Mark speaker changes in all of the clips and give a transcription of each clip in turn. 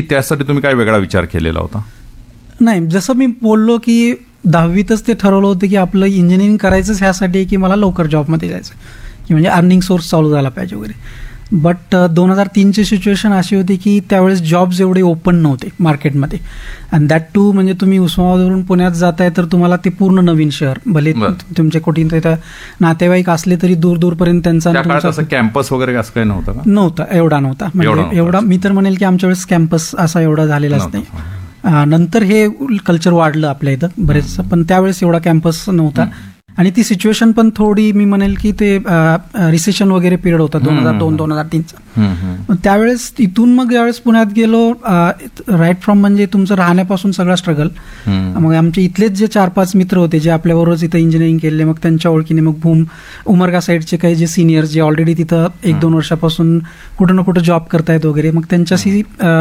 Speaker 1: त्यासाठी तुम्ही काय वेगळा विचार केलेला होता?
Speaker 2: नाही, जसं मी बोललो की 10वीतच ते ठरवलं होतं की आपलं इंजिनिअरिंग करायचंच ह्यासाठी की मला लवकर जॉबमध्ये जायचं, की म्हणजे अर्निंग सोर्स चालू झाला पाहिजे वगैरे. बट 2003ची सिच्युएशन अशी होती की त्यावेळेस जॉब्स एवढे ओपन नव्हते मार्केटमध्ये, अँड दॅट टू म्हणजे तुम्ही उस्मानाबादवरून पुण्यात जाताय तर तुम्हाला ते पूर्ण नवीन शहर, भले तुमचे कुठे नातेवाईक असले तरी दूर दूरपर्यंत त्यांचा
Speaker 1: कॅम्पस वगैरे असं काही
Speaker 2: नव्हता, एवढा नव्हता. म्हणजे एवढा मी तर म्हणेल की आमच्या वेळेस कॅम्पस असा एवढा झालेलाच नाही. नंतर हे कल्चर वाढलं आपल्या इथं बरेच, पण त्यावेळेस एवढा कॅम्पस नव्हता. आणि ती सिच्युएशन पण थोडी मी म्हणेल की ते रिसेशन वगैरे पिरियड होता 2002-2003चा. त्यावेळेस इथून मग ज्यावेळेस पुण्यात गेलो, राईट फ्रॉम म्हणजे तुमचं राहण्यापासून सगळा स्ट्रगल. मग आमचे इथलेच जे 4-5 मित्र होते जे आपल्याबरोबरच इथं इंजिनिअरिंग केले, मग त्यांच्या ओळखीने मग उमरगा साईडचे काही जे सिनियर्स जे ऑलरेडी तिथं 1-2 वर्षापासून कुठं ना कुठं जॉब करतायत वगैरे, मग त्यांच्याशी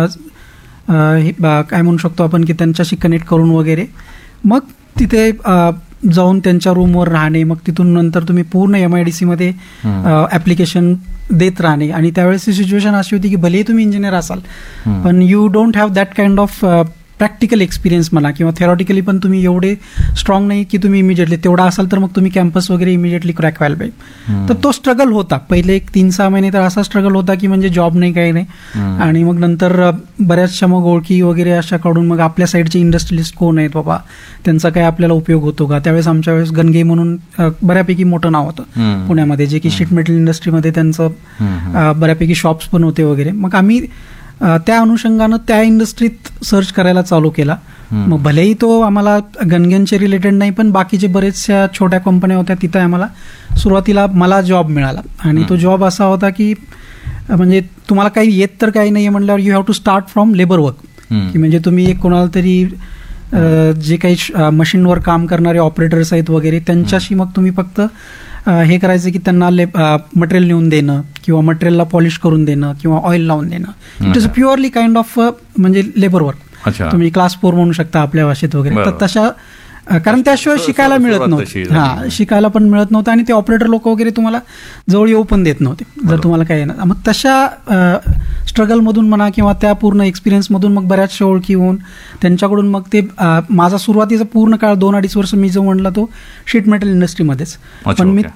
Speaker 2: काय म्हणू शकतो आपण की त्यांच्याशी कनेक्ट करून वगैरे मग तिथे जाऊन त्यांच्या रूमवर राहणे, मग तिथून नंतर तुम्ही पूर्ण MIDC मध्ये ऍप्लिकेशन देत राहणे. आणि त्यावेळेस सिच्युएशन अशी होती की भलेही तुम्ही इंजिनियर असाल पण you don't have that kind of practical experience म्हणा किंवा थेरॉटिकली पण तुम्ही एवढे स्ट्रॉंग नाही की तुम्ही इमिजिएटली तेवढा असाल तर मग तुम्ही कॅम्पस वगैरे इमिजिएटली क्रॅक व्हायला पाहिजे. तर तो स्ट्रगल होता पहिले 1-3-6 महिने, तर असा स्ट्रगल होता की म्हणजे जॉब नाही, काही नाही. आणि मग नंतर बऱ्याचशा मग ओळखी वगैरे अशाकडून मग आपल्या साईडचे इंडस्ट्रियलिस्ट कोण आहेत बाबा, त्यांचा काय आपल्याला उपयोग होतो का. त्यावेळेस आमच्या वेळेस गणगे म्हणून बऱ्यापैकी मोठं नाव होतं पुण्यामध्ये, जे की शीट मेटल इंडस्ट्रीमध्ये त्यांचं बऱ्यापैकी शॉप्स पण होते वगैरे. मग आम्ही त्या अनुषंगानं त्या इंडस्ट्रीत सर्च करायला चालू केला. मग भलेही तो आम्हाला गणगेंचे रिलेटेड नाही, पण बाकीचे बरेचशा छोट्या कंपन्या होत्या तिथं आम्हाला सुरुवातीला मला जॉब मिळाला. आणि तो जॉब असा होता की म्हणजे तुम्हाला काही येत तर काही नाही म्हणल्यावर you have to start from labour work, की म्हणजे तुम्ही एक कोणाला तरी जे काही मशीनवर काम करणारे ऑपरेटर्स आहेत वगैरे त्यांच्याशी मग तुम्ही फक्त हे करायचं की त्यांना मटेरियल नेऊन देणं किंवा मटेरियलला पॉलिश करून देणं किंवा ऑइल लावून देणं. It is purely kind of म्हणजे लेबर वर्क, तुम्ही क्लास 4 म्हणू शकता आपल्या भाषेत वगैरे. तर तशा, कारण त्याशिवाय शिकायला मिळत नव्हतं, शिकायला पण मिळत नव्हतं आणि ते ऑपरेटर लोक वगैरे तुम्हाला जवळ येऊ पण देत नव्हते जर तुम्हाला काय येणार. मग तशा स्ट्रगलमधून म्हणा किंवा त्या पूर्ण एक्सपिरियन्समधून मग बऱ्याचशा ओळखी होऊन त्यांच्याकडून मग ते माझा सुरुवातीचा पूर्ण काळ 2-2.5 वर्ष मी जो म्हणला तो शीट मेटल इंडस्ट्रीमध्येच. पण मी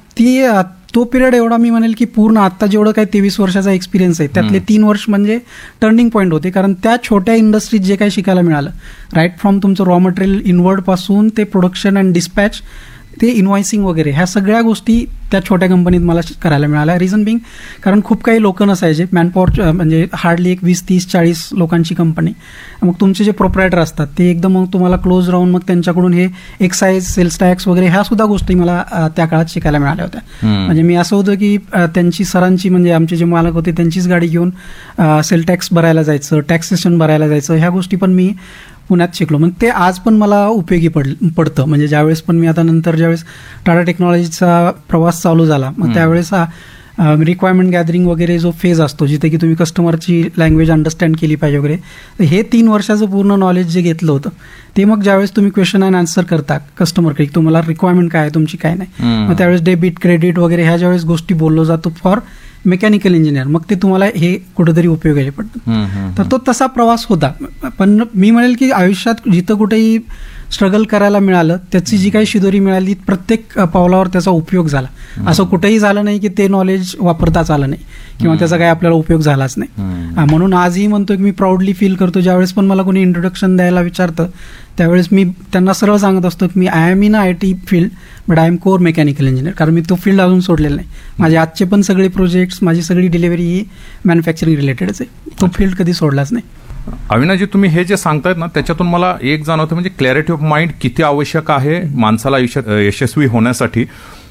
Speaker 2: तो पिरियड एवढा मी म्हणेल की पूर्ण आता जेवढं काही 23 वर्षाचा एक्सपिरियन्स आहे त्यातले 3 वर्ष म्हणजे टर्निंग पॉईंट होते. कारण त्या छोट्या इंडस्ट्रीत जे काही शिकायला मिळालं, राईट फ्रॉम तुमचं रॉ मटेरियल इनवर्ड पासून ते प्रोडक्शन अँड डिस्पॅच ते इन्व्हॉइसिंग वगैरे, ह्या सगळ्या गोष्टी त्या छोट्या कंपनीत मला करायला मिळाल्या. रिझन बिंग कारण खूप काही लोक नसायचे, मॅनपॉवर म्हणजे हार्डली एक 20-30-40 लोकांची कंपनी. मग तुमचे जे प्रोप्रायटर असतात ते एकदम मग तुम्हाला क्लोज राहून मग त्यांच्याकडून हे एक्साईज, सेल्स टॅक्स वगैरे ह्या सुद्धा गोष्टी मला त्या काळात शिकायला मिळाल्या होत्या. म्हणजे मी असं होतं की त्यांची सरांची म्हणजे आमचे जे मालक होते त्यांचीच गाडी घेऊन सेल टॅक्स भरायला जायचं, टॅक्सेशन भरायला जायचं, ह्या गोष्टी पण मी पुण्यात शिकलो. मग ते आज पण मला उपयोगी पडतं. म्हणजे ज्यावेळेस पण मी आता नंतर ज्यावेळेस टाटा टेक्नॉलॉजीचा प्रवास चालू झाला, मग त्यावेळेस रिक्वायरमेंट गॅदरिंग वगैरे जो फेज असतो जिथे की तुम्ही कस्टमरची लँग्वेज अंडरस्टँड केली पाहिजे वगैरे, हे 3 वर्षाचं पूर्ण नॉलेज जे घेतलं होतं ते मग ज्यावेळेस तुम्ही क्वेश्चन अँड आन्सर करता कस्टमरकडे, तुम्हाला रिक्वायरमेंट काय आहे तुमची काय नाही, मग त्यावेळेस डेबिट क्रेडिट वगैरे ह्या ज्यावेळेस गोष्टी बोललो जातो फॉर मेकॅनिकल इंजिनियर, मग ते तुम्हाला हे कुठेतरी उपयोगाला पडतं. तर तो तसा प्रवास होता. पण मी म्हणेल की आयुष्यात जिथं कुठेही स्ट्रगल करायला मिळालं त्याची जी काही शिदोरी मिळाली प्रत्येक पावलावर त्याचा उपयोग झाला. असं कुठेही झालं नाही की ते नॉलेज वापरताच आलं नाही किंवा त्याचा काही आपल्याला उपयोग झालाच नाही. म्हणून आजही म्हणतो की मी प्राऊडली फील करतो ज्यावेळेस पण मला कोणी इंट्रोडक्शन द्यायला विचारतं त्यावेळेस मी त्यांना सरळ सांगत असतो की मी I am in IT field but I am core mechanical engineer. कारण मी तो फील्ड अजून सोडलेला नाही. माझे आजचे पण सगळे प्रोजेक्ट्स, माझी सगळी डिलिव्हरी ही मॅन्युफॅक्चरिंग रिलेटेडच आहे. तो फील्ड कधी सोडलाच नाही.
Speaker 1: अविनाशजी, तुम्ही हे जे सांगतायत ना त्याच्यातून मला एक जाणवतं म्हणजे क्लॅरिटी ऑफ माइंड किती आवश्यक आहे माणसाला आयुष्यात यशस्वी होण्यासाठी,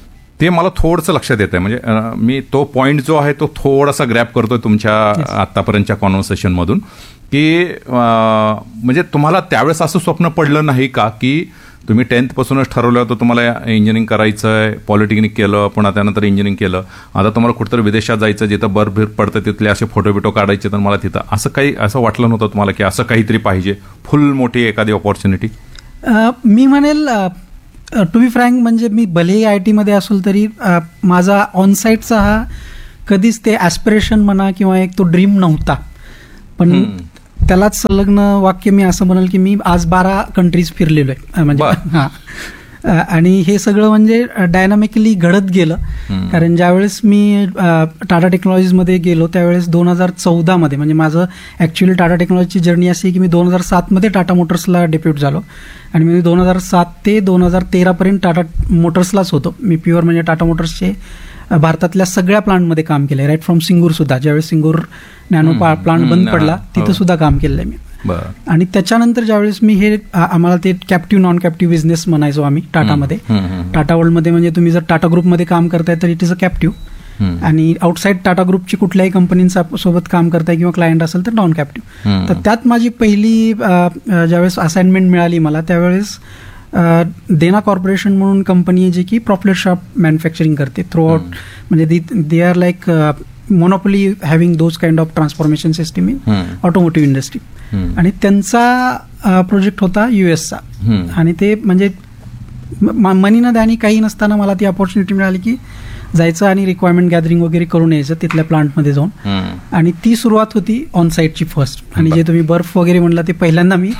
Speaker 1: ते मला थोडंसं लक्षात येत आहे. म्हणजे मी तो पॉईंट जो आहे तो थोडासा ग्रॅप करतोय तुमच्या आतापर्यंतच्या कॉन्व्हर्सेशनमधून की म्हणजे तुम्हाला त्यावेळेस असं स्वप्न पडलं नाही का की तुम्ही 10th पासूनच ठरवलं होतं तुम्हाला इंजिनिअरिंग करायचं आहे, पॉलिटेक्निक केलं, पुन्हा त्यानंतर इंजिनिअरिंग केलं, आता तुम्हाला कुठेतरी विदेशात जायचं जिथं बर्फ पडतं तिथले असे फोटो काढायचे, तर मला तिथं असं वाटलं नव्हतं तुम्हाला की असं काहीतरी पाहिजे, फुल मोठी एखादी ऑपॉर्च्युनिटी?
Speaker 2: मी म्हणेल टू बी फ्रँक म्हणजे मी भलेही IT मध्ये असेल तरी माझा ऑनसाईटचा हा कधीच ते ॲस्पिरेशन म्हणा किंवा एक तो ड्रीम नव्हता. पण त्यालाच संलग्न वाक्य मी असं म्हणेल की मी आज 12 कंट्रीज फिरलेलो आहे म्हणजे हां. आणि हे सगळं म्हणजे डायनामिकली घडत गेलं. कारण ज्यावेळेस मी टाटा टेक्नॉलॉजीजमध्ये गेलो त्यावेळेस 2014 मध्ये म्हणजे माझं ॲक्च्युली टाटा टेक्नॉलॉजीची जर्नी अशी आहे की मी 2007 मध्ये टाटा मोटर्सला डेप्यूट झालो आणि मी 2007 ते 2013 पर्यंत टाटा मोटर्सलाच होतो. मी प्युअर म्हणजे टाटा मोटर्सचे भारतातल्या सगळ्या प्लांटमध्ये काम केलं आहे, राईट फ्रॉम सिंगूर सुद्धा. ज्यावेळेस सिंगूर नॅनो प्लांट बंद पडला तिथं सुद्धा काम केलं आहे मी. आणि त्याच्यानंतर ज्यावेळेस मी हे आम्हाला ते कॅप्टिव्ह नॉन कॅप्टिव्ह बिझनेस म्हणायचो आम्ही टाटामध्ये. टाटा वर्ल्डमध्ये म्हणजे तुम्ही जर टाटा ग्रुपमध्ये काम करताय तर इट इज अ कॅप्टिव्ह, आणि आउटसाईड टाटा ग्रुपची कुठल्याही कंपनींचा सोबत काम करताय किंवा क्लायंट असेल तर नॉन कॅप्टिव्ह. तर त्यात माझी पहिली ज्यावेळेस असाइनमेंट मिळाली मला त्यावेळेस देना कॉर्पोरेशन म्हणून कंपनी आहे जी की प्रॉपलेट शॉप मॅन्युफॅक्चरिंग करते थ्रू आउट, म्हणजे they are like monopoly having those kind of transformation system in automotive industry. आणि त्यांचा प्रोजेक्ट होता युएसचा, आणि ते म्हणजे मनी न द्यानी काही नसताना मला ती अपॉर्च्युनिटी मिळाली की जायचं आणि रिक्वायरमेंट गॅदरिंग वगैरे करून यायचं तिथल्या प्लांटमध्ये जाऊन. आणि ती सुरुवात होती ऑन साईटची फर्स्ट. आणि जे तुम्ही बर्फ वगैरे म्हणला ते पहिल्यांदा मी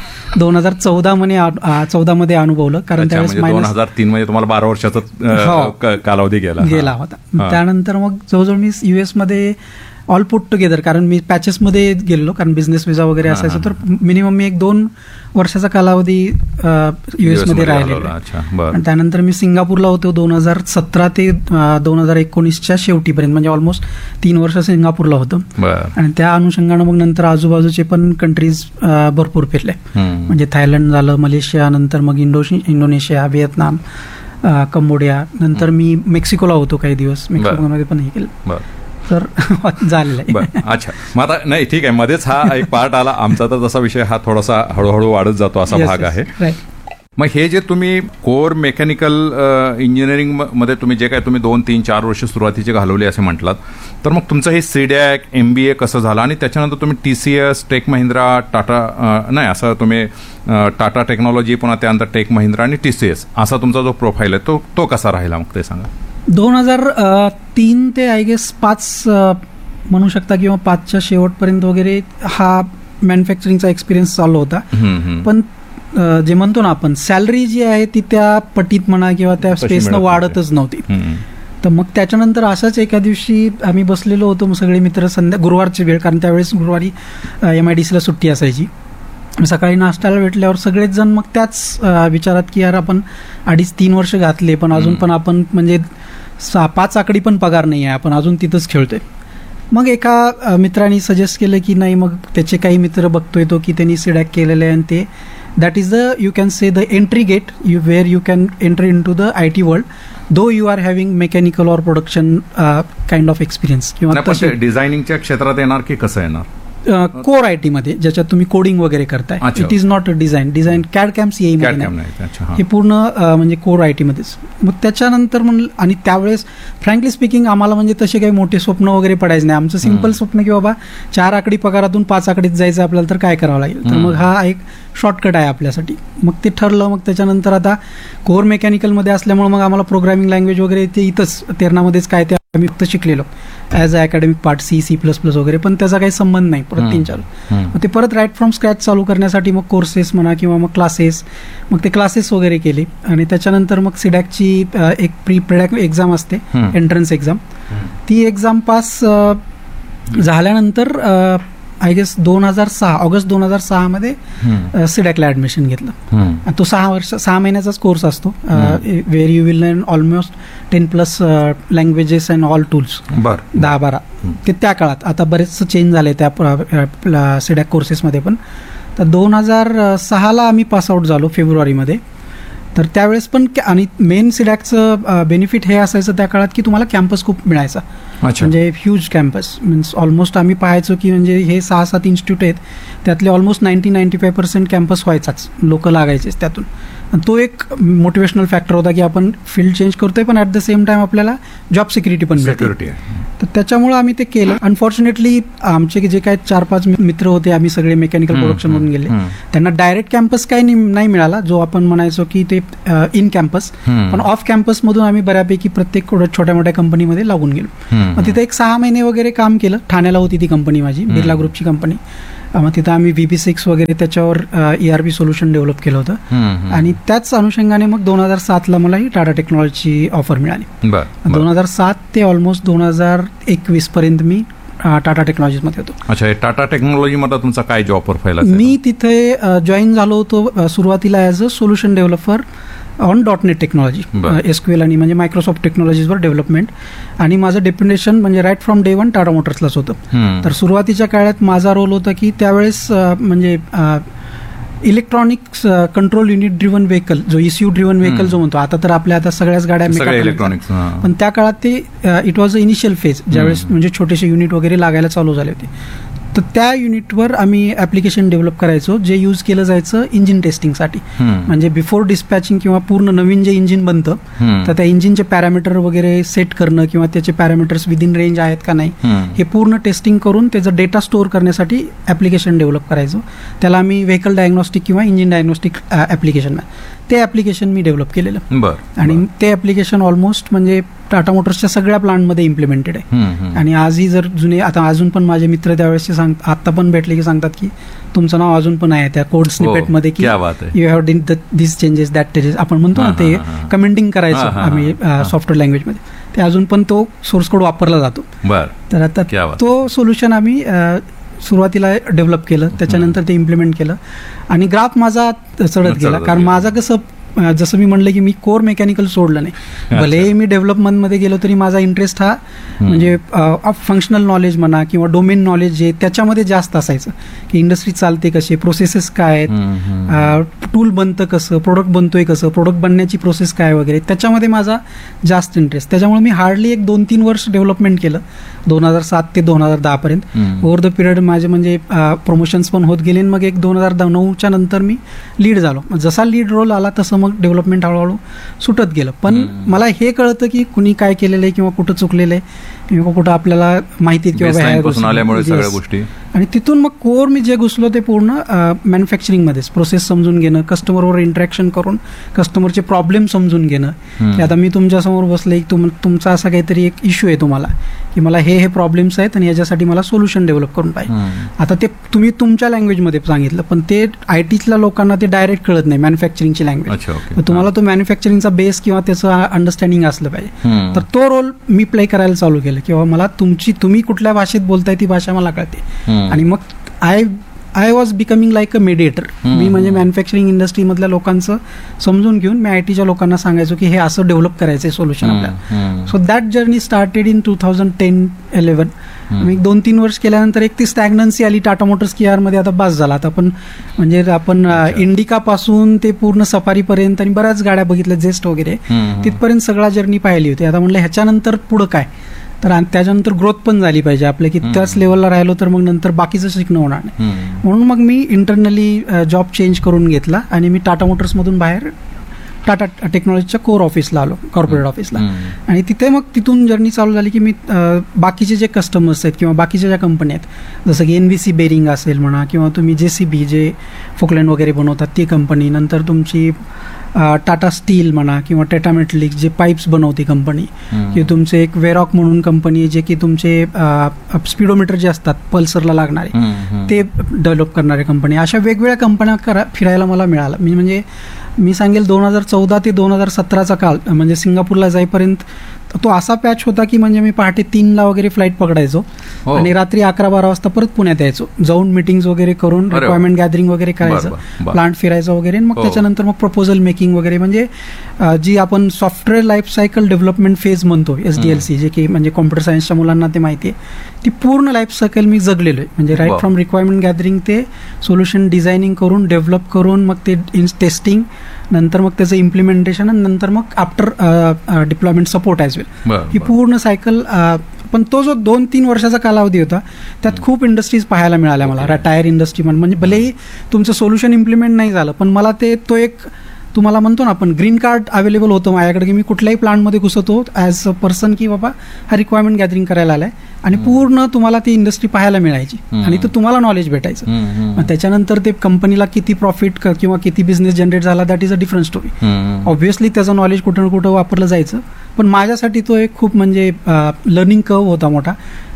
Speaker 2: 2014 मध्ये अनुभवलं, कारण त्यावेळेस
Speaker 1: 2003 मध्ये तुम्हाला 12 वर्षाचा कालावधी गेला
Speaker 2: होता. त्यानंतर मग जवळजवळ मी युएस मध्ये ऑल पुट टुगेदर, कारण मी पॅचेसमध्ये गेलो कारण बिझनेस विजा वगैरे असायचं, तर मिनिमम मी 1-2 वर्षाचा कालावधी युएसमध्ये राहिलेलो. आणि त्यानंतर मी सिंगापूरला होतो 2017 ते 2019च्या शेवटीपर्यंत, म्हणजे ऑलमोस्ट 3 वर्ष सिंगापूरला होतो. आणि त्या अनुषंगानं मग नंतर आजूबाजूचे पण कंट्रीज भरपूर फिरले, म्हणजे थायलंड झालं, मलेशिया, नंतर मग इंडोनेशिया, व्हिएतनाम, कंबोडिया, नंतर मी मेक्सिकोला होतो काही दिवस, मेक्सिकोमध्ये पण हे केलं. तर झालेलं आहे.
Speaker 1: अच्छा, मग आता नाही ठीक आहे, मध्येच हा एक पार्ट आला आमचा, तर तसा विषय हा थोडासा हळूहळू वाढत जातो असा भाग आहे. मग हे जे तुम्ही कोर मेकॅनिकल इंजिनिअरिंग मध्ये तुम्ही जे काय तुम्ही 2-3-4 वर्ष सुरुवातीचे घालवले असे म्हटलात, तर मग तुमचं हे सीडॅक MBA कसं झालं, आणि त्याच्यानंतर तुम्ही TCS, टेक महिंद्रा, टाटा नाही असं तुम्ही टाटा टेक्नॉलॉजी, पुन्हा त्यानंतर टेक महिंद्रा आणि TCS असा तुमचा जो प्रोफाईल आहे तो कसा राहिला मग ते सांगा.
Speaker 2: 2003 ते आय गेस 5 म्हणू शकता किंवा 5च्या शेवटपर्यंत वगैरे हा मॅन्युफॅक्चरिंगचा एक्सपिरियन्स चालू होता. पण जे म्हणतो ना आपण सॅलरी जी आहे ती त्या पटीत म्हणा किंवा त्या स्पेसनं वाढतच नव्हती. तर मग त्याच्यानंतर अशाच एका दिवशी आम्ही बसलेलो होतो मग सगळे मित्र, गुरुवारची वेळ, कारण त्यावेळेस गुरुवारी MIDCला सुट्टी असायची. सकाळी नाश्त्याला भेटल्यावर सगळेच जण मग त्याच विचारात की यार आपण 2.5-3 वर्ष घातले पण अजून पण आपण म्हणजे 5 आकडी पण पगार नाही आहे, आपण अजून तिथंच खेळतोय. मग एका मित्राने सजेस्ट केलं की नाही, मग त्याचे काही मित्र बघतोय तो की त्यांनी सीडॅक केलेलं आहे, आणि ते that is the you can say the entry gate where you can enter in to the IT world, though you R having mechanical or production kind of experience. किंवा
Speaker 1: डिझायनिंगच्या क्षेत्रात येणार की कसं येणार,
Speaker 2: कोर IT मध्ये ज्याच्यात तुम्ही कोडिंग वगैरे करताय. It is not design CAD CAM CAE मध्ये नाही, हे पूर्ण म्हणजे कोर IT मध्येच. मग त्याच्यानंतर आणि त्यावेळेस फ्रँकली स्पीकिंग आम्हाला म्हणजे तसे काही मोठे स्वप्न वगैरे पडायचे नाही. आमचं सिंपल स्वप्न की बाबा 4 आकडी पगारातून 5 आकडीत जायचं आपल्याला, तर काय करावं लागेल. तर मग हा एक शॉर्टकट आहे आपल्यासाठी. मग ते ठरलं. मग त्याच्यानंतर आता कोर मेकॅनिकलमध्ये असल्यामुळे मग आम्हाला प्रोग्रामिंग लँग्वेज वगैरे ते इथंच तेरणामध्येच काय ते आम्ही फक्त शिकलेलो as a academic part, C++ वगैरे, पण त्याचा काही संबंध नाही परत 3-4. मग ते परत राईट फ्रॉम स्क्रॅच चालू करण्यासाठी मग कोर्सेस म्हणा किंवा मग क्लासेस, मग ते क्लासेस वगैरे केले. आणि त्याच्यानंतर मग सीडॅकची एक प्रीडॅक एक्झाम असते, एंट्रन्स एक्झाम. ती एक्झाम पास झाल्यानंतर आय गेस ऑगस्ट 2006 मध्ये सीडॅकला ऍडमिशन घेतलं. तो 6 महिन्याचाच कोर्स असतो, where you will learn almost 10+ languages and all tools, 10-12. ते त्या काळात, आता बरेच चेंज झाले त्या सीडॅक कोर्सेसमध्ये पण. तर 2006ला आम्ही पासआउट झालो फेब्रुवारीमध्ये. तर त्यावेळेस पण आणि मेन सीडॅकचं बेनिफिट हे असायचं त्या काळात की तुम्हाला कॅम्पस खूप मिळायचा, म्हणजे ह्यूज कॅम्पस. मीन्स ऑलमोस्ट आम्ही पाहायचो की म्हणजे हे 6-7 इन्स्टिट्यूट आहेत, त्यातले ऑलमोस्ट 90-95% कॅम्पस व्हायचाच, लोक लागायचेच त्यातून. आणि तो एक मोटिवेशनल फॅक्टर होता की आपण फील्ड चेंज करतोय पण ॲट द सेम टाइम आपल्याला जॉब सिक्युरिटी पण मिळते. तर त्याच्यामुळे आम्ही ते केलं. अनफॉर्च्युनेटली आमचे जे काय 4-5 मित्र होते, आम्ही सगळे मेकॅनिकल प्रोडक्शन मधून गेले, त्यांना डायरेक्ट कॅम्पस काही नाही मिळाला, जो आपण म्हणायचो की ते इन कॅम्पस. पण ऑफ कॅम्पस मधून आम्ही बऱ्यापैकी प्रत्येक छोट्या मोठ्या कंपनीमध्ये लागून गेलो. मग तिथे एक 6 महिने वगैरे काम केलं. ठाण्याला होती ती कंपनी माझी, बिर्ला ग्रुपची कंपनी. मग तिथं आम्ही VB6 वगैरे त्याच्यावर ERP सोल्युशन डेव्हलप केलं होतं. आणि त्याच अनुषंगाने मग 2007ला मला ही टाटा टेक्नॉलॉजीची ऑफर मिळाली. 2007 ते ऑलमोस्ट 2021 पर्यंत मी टाटा टेक्नॉलॉजीमध्ये होतो.
Speaker 1: अच्छा, टाटा टेक्नॉलॉजीमध्ये तुमचा काय जॉब प्रोफाईल?
Speaker 2: मी तिथे जॉईन झालो होतो सुरुवातीला as a solution developer on .NET technology, SQL आणि म्हणजे मायक्रोसॉफ्ट टेक्नॉलॉजीजवर डेव्हलपमेंट. आणि माझं डेप्युटेशन म्हणजे right from day one Tata मोटर्सलाच होतं. तर सुरुवातीच्या काळात माझा रोल होता की त्यावेळेस म्हणजे electronics control unit driven vehicle, जो ECU ड्रिव्हन व्हेकल जो म्हणतो, आता तर आपल्या आता सगळ्याच गाड्या
Speaker 1: इलेक्ट्रॉनिक्स,
Speaker 2: पण त्या काळात ते it was a initial phase, ज्यावेळेस म्हणजे छोटेसे युनिट वगैरे लागायला चालू झाले होते. तर त्या युनिटवर आम्ही ॲप्लिकेशन डेव्हलप करायचो जे यूज केलं जायचं इंजिन टेस्टिंगसाठी. म्हणजे बिफोर डिस्पॅचिंग किंवा पूर्ण नवीन जे इंजिन बनतं तर त्या इंजिनचे पॅरामीटर वगैरे सेट करणं किंवा त्याचे पॅरामीटर्स विदिन रेंज आहेत का नाही हे पूर्ण टेस्टिंग करून त्याचा डेटा स्टोअर करण्यासाठी ॲप्लिकेशन डेव्हलप करायचो. त्याला आम्ही व्हेकल डायग्नॉस्टिक किंवा इंजिन डायग्नॉस्टिक ॲप्लिकेशन, ते ॲप्लिकेशन मी डेव्हलप केलेलं. आणि ते ॲप्लिकेशन ऑलमोस्ट म्हणजे टाटा मोटर्सच्या सगळ्या प्लांटमध्ये इम्प्लिमेंटेड आहे. आणि आजही जर जुने, आता अजून पण माझे मित्र त्यावेळेसचे आता पण भेटले की सांगतात की तुमचं नाव अजून पण आहे त्या कोड स्निपेटमध्ये की you have done this changes that changes, आपण म्हणतो ना ते कमेंटिंग करायचं आम्ही सॉफ्टवेअर लँग्वेजमध्ये, ते अजून पण तो सोर्स कोड वापरला जातो. तर आता तो सोल्युशन आम्ही सुरुवातीला डेव्हलप केलं, त्याच्यानंतर ते इम्प्लिमेंट केलं आणि ग्राफ माझा चढत गेला. कारण माझा कसं, जसं मी म्हणलं की मी कोर मेकॅनिकल सोडलं नाही, भले मी डेव्हलपमेंटमध्ये गेलो तरी माझा इंटरेस्ट हा म्हणजे फंक्शनल नॉलेज म्हणा किंवा डोमेन नॉलेज जे त्याच्यामध्ये जास्त असायचं, की इंडस्ट्री चालते कशी, प्रोसेसेस काय आहेत, टूल बनतं कसं, प्रोडक्ट बनतोय कसं, प्रोडक्ट बनण्याची प्रोसेस काय वगैरे, त्याच्यामध्ये माझा जास्त इंटरेस्ट. त्याच्यामुळे मी हार्डली 1-2-3 वर्ष डेव्हलपमेंट केलं 2007 ते 2010 पर्यंत. ओव्हर द पिरियड माझे म्हणजे प्रमोशन्स पण होत गेले. मग 2009च्या नंतर मी लीड झालो. जसा लीड रोल आला तसं मग डेव्हलपमेंट हळूहळू सुटत गेलं. पण मला हे कळतं की कुणी काय केलेलं आहे किंवा कुठं चुकलेलं आहे किंवा कुठं आपल्याला माहिती किंवा
Speaker 1: सगळ्या गोष्टी. आणि
Speaker 2: तिथून मग कोर मी जे घुसलो ते पूर्ण मॅन्युफॅक्चरिंगमध्येच प्रोसेस समजून घेणं, कस्टमरवर इंटरॅक्शन करून कस्टमरचे प्रॉब्लेम समजून घेणं, की आता मी तुमच्यासमोर बसले की तुमचा असा काहीतरी एक इश्यू आहे तुम्हाला, की मला हे प्रॉब्लेम्स आहेत आणि याच्यासाठी मला सोल्युशन डेव्हलप करून पाहिजे. आता ते तुम्ही तुमच्या लँग्वेजमध्ये सांगितलं, पण ते ITतल्या लोकांना ते डायरेक्ट कळत नाही मॅन्युफॅक्चरिंगची लँग्वेज. तुम्हाला तो मॅन्युफॅक्चरिंगचा बेस किंवा त्याचं अंडरस्टँडिंग असलं पाहिजे. तर तो रोल मी प्ले करायला चालू केलं, किंवा मला तुम्ही कुठल्या भाषेत बोलताय ती भाषा मला कळते. आणि मग I was becoming like a mediator. मी म्हणजे मॅन्युफॅक्चरिंग इंडस्ट्रीमधल्या लोकांचं समजून घेऊन मी ITच्या लोकांना सांगायचो की हे असं डेव्हलप करायचंय सोल्युशन आपल्याला. So that journey started in 2010-11. मी 2-3 वर्ष केल्यानंतर एक ती स्टॅग्नन्सी आली टाटा मोटर्स KR आता बास झाला. आता आपण इंडिका पासून ते पूर्ण सफारीपर्यंत आणि बऱ्याच गाड्या बघितल्या, जेस्ट वगैरे तिथपर्यंत सगळा जर्नी पाहिली होती. आता म्हणलं ह्याच्यानंतर पुढं काय, तर त्याच्यानंतर ग्रोथ पण झाली पाहिजे आपल्या, की त्याच लेवलला राहिलो तर मग नंतर बाकीचं शिकणं होणार नाही. म्हणून मग मी इंटरनली जॉब चेंज करून घेतला आणि मी टाटा मोटर्समधून बाहेर टाटा टेक्नॉलॉजीच्या कोर ऑफिसला आलो, कॉर्पोरेट ऑफिसला. आणि तिथे मग तिथून जर्नी चालू झाली की मी बाकीचे जे कस्टमर्स आहेत किंवा बाकीच्या ज्या कंपन्या आहेत, जसं की NBC बेरिंग असेल म्हणा, किंवा तुम्ही JCB जे फोकलँड वगैरे बनवतात ती कंपनी, नंतर तुमची टाटा स्टील म्हणा किंवा टाटा मेटलिक्स जे पाईप्स बनवते कंपनी, किंवा तुमचे एक वेरॉक म्हणून कंपनी जे की तुमचे स्पीडोमीटर जे असतात पल्सरला लागणारे ते डेव्हलप करणारे कंपनी, अशा वेगवेगळ्या कंपन्या फिरायला मला मिळाला. म्हणजे मी सांगेल 2014 ते 2017चा काळ म्हणजे सिंगापूरला जाईपर्यंत तो असा पॅच होता की म्हणजे मी पहाटे 3ला वगैरे फ्लाईट पकडायचो आणि रात्री 11-12 वाजता परत पुण्यात यायचो, जाऊन मीटिंग्स वगैरे करून रिक्वायरमेंट गॅदरिंग वगैरे करायचं, प्लांट फिरायचं वगैरे. मग त्याच्यानंतर मग प्रपोजल मेकिंग वगैरे, म्हणजे जी आपण software life cycle development phase म्हणतो SDLC, जे की म्हणजे कॉम्प्युटर सायन्सच्या मुलांना ते माहिती आहे, ती पूर्ण लाईफ सायकल मी जगलेलो आहे. म्हणजे राईट फ्रॉम रिक्वायरमेंट गॅदरिंग ते सोल्युशन डिझायनिंग करून डेव्हलप करून मग ते टेस्टिंग, नंतर मग त्याचं इम्प्लिमेंटेशन आणि नंतर मग आफ्टर डिप्लॉयमेंट सपोर्ट ॲज वेल, ही पूर्ण सायकल. पण तो जो 2-3 वर्षाचा कालावधी होता त्यात खूप इंडस्ट्रीज पाहायला मिळाल्या मला. टायर इंडस्ट्री म्हणजे भलेही तुमचं सोल्युशन इम्प्लिमेंट नाही झालं, पण मला तो एक तुम्हाला म्हणतो ना आपण ग्रीन कार्ड अवेलेबल होतं माझ्याकडे, की मी कुठल्याही प्लांटमध्ये घुसतो ॲज अ पर्सन की बाबा हा रिक्वायरमेंट गॅदरिंग करायला आलाय, आणि पूर्ण तुम्हाला ती इंडस्ट्री पाहायला मिळायची आणि तो तुम्हाला नॉलेज भेटायचं. मग त्याच्यानंतर ते कंपनीला किती प्रॉफिट किंवा किती बिझनेस जनरेट झाला that is a different story. Obviously त्याचं नॉलेज कुठं ना कुठं वापरलं जायचं, पण माझ्यासाठी तो एक खूप म्हणजे लर्निंग कर्व होता मोठा.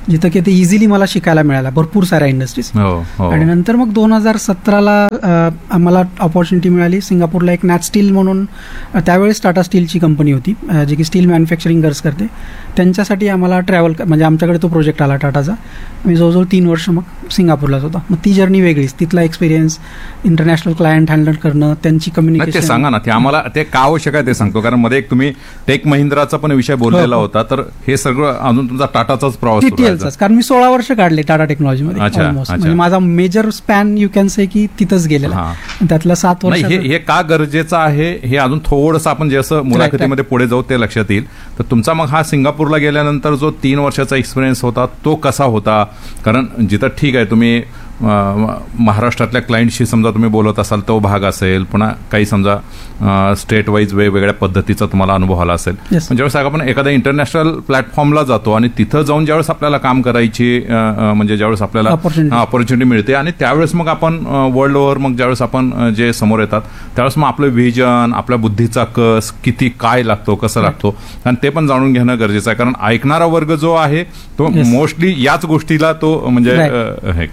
Speaker 2: जिथं की ते इझिली मला शिकायला मिळाला भरपूर साऱ्या इंडस्ट्रीज. आणि नंतर मग 2017ला आम्हाला ऑपॉर्च्युनिटी मिळाली सिंगापूरला एक नॅट स्टील म्हणून त्यावेळेस टाटा स्टीलची कंपनी होती जी की स्टील मॅन्युफॅक्चरिंग गर्स करते. त्यांच्यासाठी आम्हाला ट्रॅव्हल म्हणजे आमच्याकडे तो प्रोजेक्ट आला टाटाचा. मी जवळजवळ 3 वर्ष मग सिंगापूरलाच होता. मग ती जर्नी वेगळीच, तिथला एक्सपिरियन्स, इंटरनॅशनल क्लायंट हँडल करणं, त्यांची कम्युनिकेशन.
Speaker 1: ते सांगा ना, ते आम्हाला ते का आवश्यक आहे ते सांगतो. कारण मध्ये एक तुम्ही टेक महिंद्राचा पण विषय बोललेला होता, तर हे सगळं अजून तुमचा टाटाचाच प्रवास.
Speaker 2: कारण मी 16 वर्ष काढले टाटा टेक्नॉलॉजीमध्ये ऑलमोस्ट. म्हणजे माझा major span you can say की तिथंच गेलेला. त्यातला 7 वर्ष.
Speaker 1: हे का गरजेचं आहे हे अजून थोडंसं आपण जसं मुलाखतीमध्ये पुढे जाऊ ते लक्षात येईल. तर तुमचा मग हा सिंगापूरला गेल्यानंतर जो 3 वर्षाचा एक्सपिरियन्स होता तो कसा होता? कारण जिथं ठीक आहे तुम्ही महाराष्ट्रातल्या क्लायंटशी समजा तुम्ही बोलत असाल तो भाग असेल, पुन्हा काही समजा स्टेट वाईज वेगवेगळ्या पद्धतीचा तुम्हाला अनुभव आला असेल. पण ज्यावेळेस आपण एखाद्या इंटरनॅशनल प्लॅटफॉर्मला जातो आणि तिथं जाऊन ज्यावेळेस आपल्याला काम करायची म्हणजे ज्यावेळेस आपल्याला ऑपॉर्च्युनिटी मिळते आणि त्यावेळेस मग आपण वर्ल्ड ओव्हर मग ज्यावेळेस आपण जे समोर येतात त्यावेळेस मग आपलं व्हिजन, आपल्या बुद्धीचा कस किती काय लागतो, कसं लागतो, आणि ते पण जाणून घेणं गरजेचं आहे. कारण ऐकणारा वर्ग जो आहे तो मोस्टली याच गोष्टीला तो म्हणजे हे